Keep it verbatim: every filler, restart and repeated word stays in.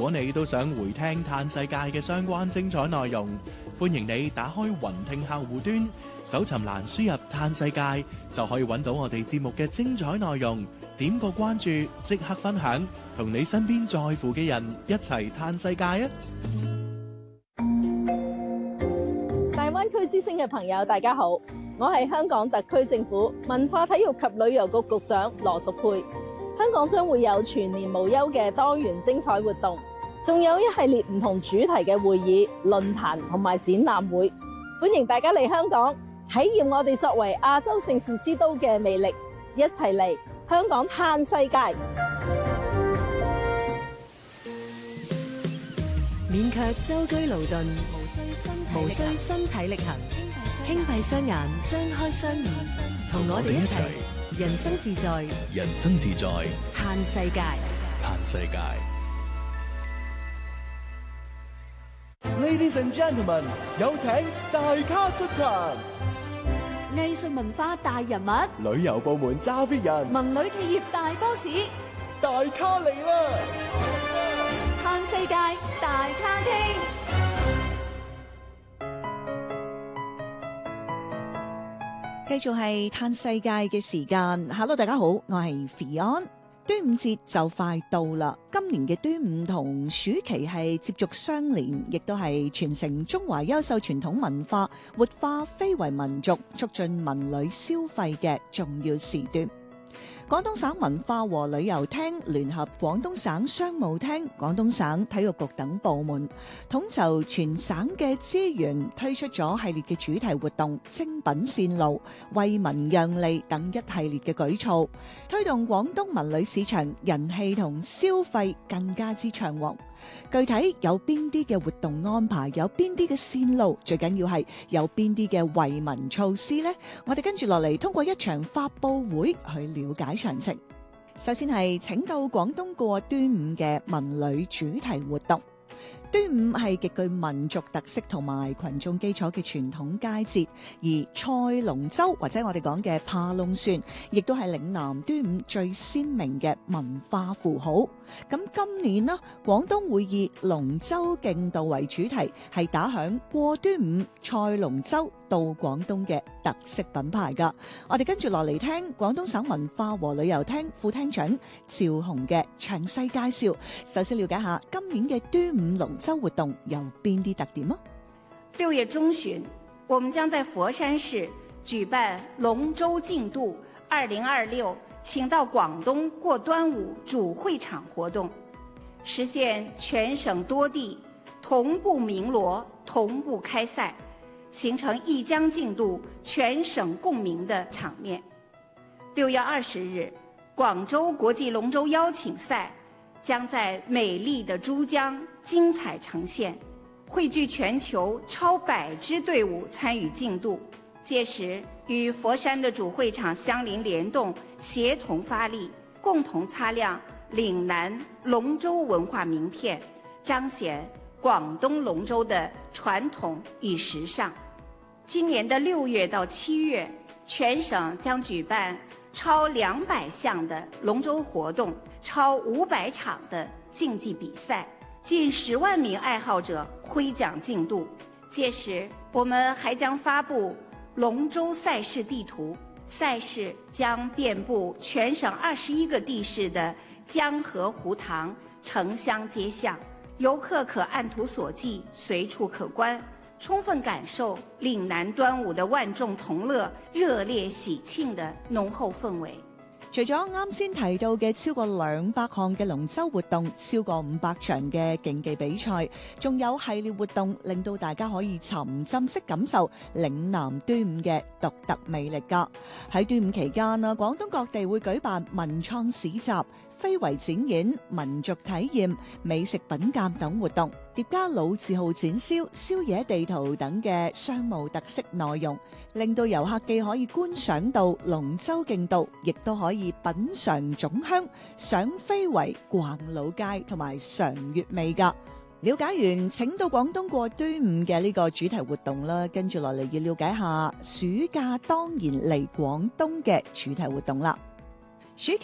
果你都想回聽嘆世界嘅相關精彩內容，歡迎你打開雲聽客戶端，搜尋欄輸入嘆世界，就可以揾到我哋節目嘅精彩內容。點個關注，即刻分享，同你身邊在乎嘅人一齊嘆世界啊！ 大灣區之聲嘅朋友，大家好，我係香港特區政府文化體育及旅遊局局長羅淑佩。香港將會有全年無休嘅多元精彩活動，仲有一系列唔同主題嘅會議、論壇同埋展覽會，歡迎大家嚟香港體驗我哋作為亞洲盛事之都嘅魅力，一齊嚟香港嘆世界。 免卻舟車勞頓，無需身體力行，輕閉雙眼，張開雙耳，同我哋一齊人生自在， 人生自在， 嘆世界， 嘆世界。 Ladies and gentlemen， 有請大咖出場。 藝術文化大人物， 旅遊部門揸 fit 人， 文旅企業大 boss， 大咖嚟啦！ 嘆世界大咖廳。 繼續係嘆世界嘅時間。Hello， 大家好，我係 Fion。端午節就快到啦，今年嘅端午同暑期係接續相連，亦都係傳承中華優秀傳統文化、活化非遺民族、促進文旅消費嘅重要時段。廣東省文化和旅遊廳聯合廣東省商務廳、廣東省體育局等部門，統籌全省嘅資源，推出咗系列嘅主題活動、精品線路、為民讓利等一系列嘅舉措，推動廣東文旅市場人氣同消費更加之暢旺。具體有邊啲嘅活動安排，有邊啲嘅線路，最緊要係有邊啲嘅惠民措施呢？我哋跟住落嚟，通過一場發佈會去了解詳情。首先係請到廣東過端午嘅文旅主題活動。端午係極具民族特色同埋群眾基礎嘅傳統佳節，而賽龍舟或者我哋講嘅爬龍船，亦都係嶺南端午最鮮明嘅文化符號。咁今年呢，廣東會以龍舟競渡為主題，係打響過端午賽龍舟到廣東嘅特色品牌㗎。我哋跟住落嚟聽廣東省文化和旅遊廳副廳長趙紅嘅詳細介紹。首先了解下今年嘅端午龍舟活動有邊啲特點啊？ 六月中旬，我們將在佛山市舉辦龍舟競渡二零二六請到廣東過端午主會場活動，實現全省多地同步鳴鑼、同步開賽，形成一江競渡全省共鳴的場面。六月二十日，廣州國際龍舟邀請賽將在美麗的珠江精彩呈現，匯聚全球超百支隊伍參與競渡。屆時與佛山的主會場相鄰聯動，協同發力，共同擦亮嶺南龍舟文化名片，彰顯廣東龍舟的傳統與時尚。今年的六月到七月，全省將舉辦超兩百項的龍舟活動，超五百場的競技比賽，近十萬名愛好者揮槳競渡。屆時我們還將發布龍舟賽事地圖，賽事將遍布全省二十一個地市的江河湖塘、城鄉街巷，遊客可按圖索驥，隨處可觀，充分感受嶺南端午的萬眾同樂、熱烈喜慶的濃厚氛圍。 除咗啱先提到嘅超過兩百項嘅龍舟活動，超過五百場嘅競技比賽，仲有系列活動，令到大家可以沉浸式感受嶺南端午嘅獨特魅力㗎。喺端午期間啊，廣東各地會舉辦文創市集、非遺展演、民族體驗、美食品鑑等活動，疊加老字號展銷、宵夜地圖等嘅商務特色內容，令到遊客既可以觀賞到龍舟競渡，亦都可以品嘗粽香、賞非遺、逛老街同埋嘗粵味㗎。了解完請到廣東過端午嘅呢個主題活動啦，跟住落嚟要了解下暑假當然嚟廣東嘅主題活動啦。暑